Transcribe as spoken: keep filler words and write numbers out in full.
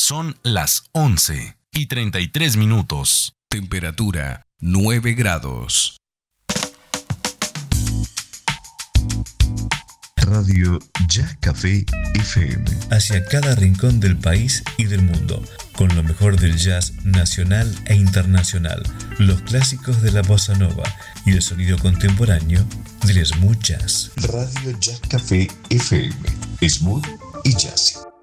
Son las once y treinta y tres minutos. Temperatura nueve grados. Radio Jazz Café F M. Hacia cada rincón del país y del mundo, con lo mejor del jazz nacional e internacional, los clásicos de la bossa nova y el sonido contemporáneo del smooth jazz. Radio Jazz Café F M. Smooth y jazz.